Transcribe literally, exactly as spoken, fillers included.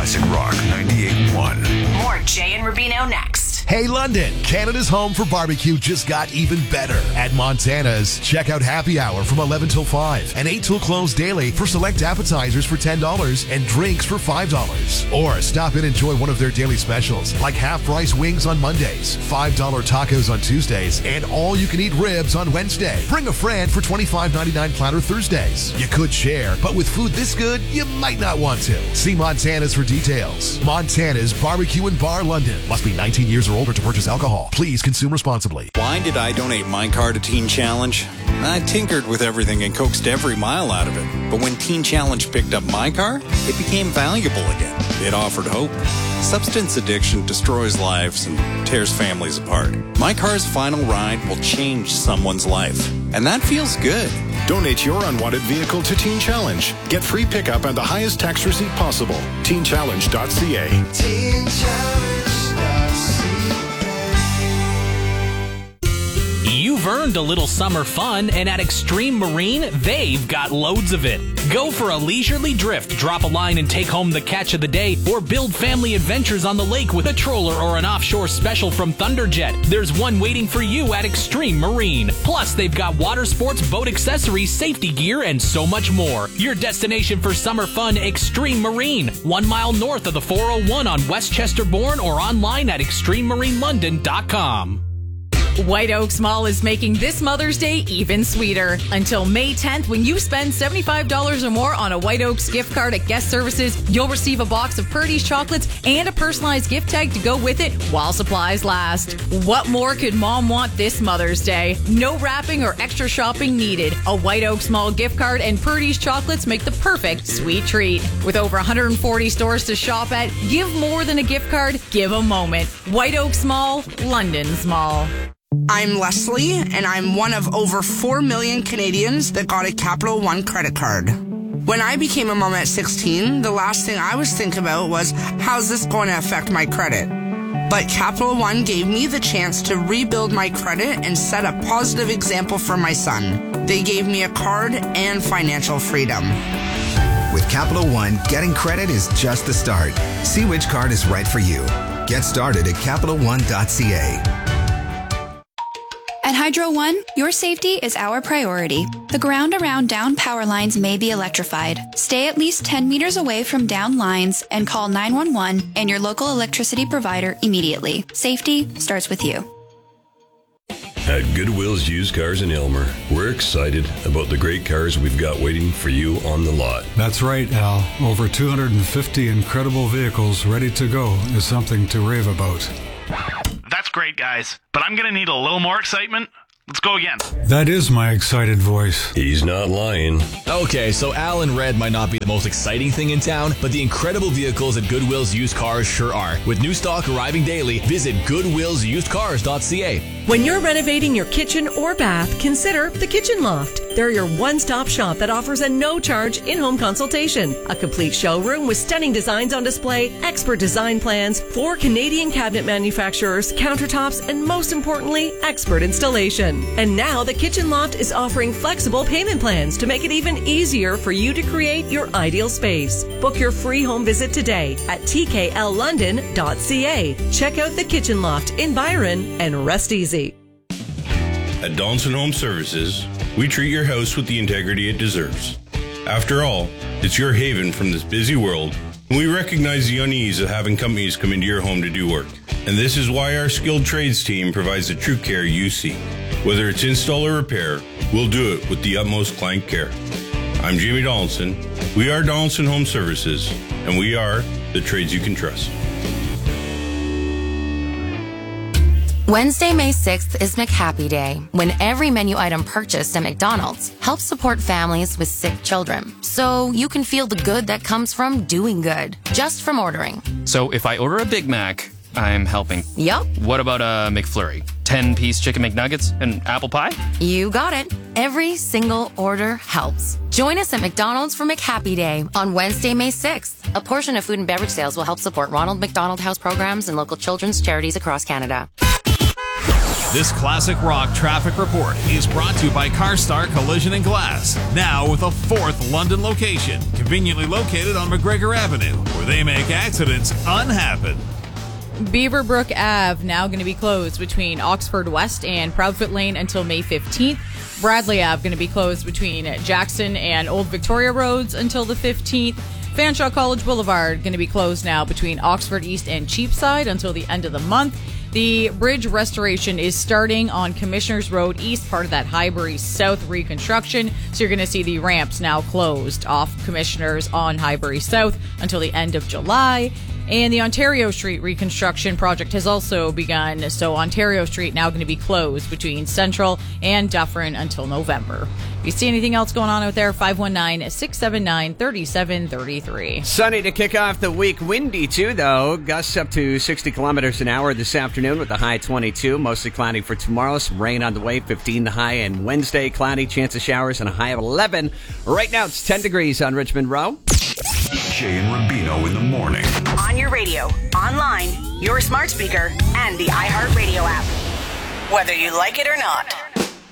Classic Rock ninety-eight point one. More Jay and Rubino next. Hey London, Canada's home for barbecue just got even better. At Montana's, check out happy hour from eleven till five and eight till close daily for select appetizers for ten dollars and drinks for five dollars. Or stop in and enjoy one of their daily specials like half-price wings on Mondays, five dollar tacos on Tuesdays, and all-you-can-eat ribs on Wednesday. Bring a friend for twenty-five ninety-nine platter Thursdays. You could share, but with food this good, you might not want to. See Montana's for details. Montana's Barbecue and Bar London. Must be nineteen years or older to purchase alcohol. Please consume responsibly. Why did I donate my car to Teen Challenge? I tinkered with everything and coaxed every mile out of it. But when Teen Challenge picked up my car, it became valuable again. It offered hope. Substance addiction destroys lives and tears families apart. My car's final ride will change someone's life. And that feels good. Donate your unwanted vehicle to Teen Challenge. Get free pickup and the highest tax receipt possible. teen challenge dot c a. teen challenge dot c a. You've earned a little summer fun, and at Extreme Marine, they've got loads of it. Go for a leisurely drift, drop a line and take home the catch of the day, or build family adventures on the lake with a troller or an offshore special from Thunderjet. There's one waiting for you at Extreme Marine. Plus, they've got water sports, boat accessories, safety gear, and so much more. Your destination for summer fun, Extreme Marine. One mile north of the four oh one on Westchester Bourne or online at extreme marine london dot com. White Oaks Mall is making this Mother's Day even sweeter. Until May tenth, when you spend seventy-five dollars or more on a White Oaks gift card at Guest Services, you'll receive a box of Purdy's chocolates and a personalized gift tag to go with it while supplies last. What more could Mom want this Mother's Day? No wrapping or extra shopping needed. A White Oaks Mall gift card and Purdy's chocolates make the perfect sweet treat. With over one hundred forty stores to shop at, give more than a gift card, give a moment. White Oaks Mall, London's mall. I'm Leslie, and I'm one of over four million Canadians that got a Capital One credit card. When I became a mom at sixteen, the last thing I was thinking about was, how's this going to affect my credit? But Capital One gave me the chance to rebuild my credit and set a positive example for my son. They gave me a card and financial freedom. With Capital One, getting credit is just the start. See which card is right for you. Get started at capital one dot c a. At Hydro One, your safety is our priority. The ground around down power lines may be electrified. Stay at least ten meters away from down lines and call nine one one and your local electricity provider immediately. Safety starts with you. At Goodwill's Used Cars in Aylmer, we're excited about the great cars we've got waiting for you on the lot. That's right, Al. Over two hundred fifty incredible vehicles ready to go is something to rave about. That's great, guys, but I'm going to need a little more excitement. Let's go again. That is my excited voice. He's not lying. Okay, so Al and Red might not be the most exciting thing in town, but the incredible vehicles at Goodwill's Used Cars sure are. With new stock arriving daily, visit goodwills used cars dot c a. When you're renovating your kitchen or bath, consider the Kitchen Loft. They're your one-stop shop that offers a no-charge in-home consultation, a complete showroom with stunning designs on display, expert design plans, four Canadian cabinet manufacturers, countertops, and most importantly, expert installation. And now the Kitchen Loft is offering flexible payment plans to make it even easier for you to create your ideal space. Book your free home visit today at t k l london dot c a. Check out the Kitchen Loft in Byron and rest easy. At Donaldson Home Services, we treat your house with the integrity it deserves. After all, it's your haven from this busy world, and we recognize the unease of having companies come into your home to do work. And this is why our skilled trades team provides the true care you seek. Whether it's install or repair, we'll do it with the utmost client care. I'm Jamie Donaldson. We are Donaldson Home Services, and we are the trades you can trust. Wednesday, May sixth is McHappy Day, when every menu item purchased at McDonald's helps support families with sick children. So you can feel the good that comes from doing good, just from ordering. So if I order a Big Mac, I'm helping. Yup. What about a McFlurry? ten-piece chicken McNuggets and apple pie? You got it. Every single order helps. Join us at McDonald's for McHappy Day on Wednesday, May sixth. A portion of food and beverage sales will help support Ronald McDonald House programs and local children's charities across Canada. This classic rock traffic report is brought to you by CarStar Collision and Glass, now with a fourth London location, conveniently located on McGregor Avenue, where they make accidents unhappen. Beaverbrook Avenue now going to be closed between Oxford West and Proudfoot Lane until May fifteenth. Bradley Avenue going to be closed between Jackson and Old Victoria Roads until the fifteenth. Fanshawe College Boulevard going to be closed now between Oxford East and Cheapside until the end of the month. The bridge restoration is starting on Commissioners Road East, part of that Highbury South reconstruction. So you're going to see the ramps now closed off Commissioners on Highbury South until the end of July. And the Ontario Street reconstruction project has also begun. So Ontario Street now going to be closed between Central and Dufferin until November. If you see anything else going on out there, five one nine, six seven nine, three seven three three. Sunny to kick off the week. Windy, too, though. Gusts up to sixty kilometers an hour this afternoon with the high twenty-two. Mostly cloudy for tomorrow. Some rain on the way, fifteen the high. And Wednesday, cloudy, chance of showers, and a high of eleven. Right now, it's ten degrees on Richmond Row. Jay and Rubino in the morning. On your radio, online, your smart speaker, and the iHeartRadio app. Whether you like it or not.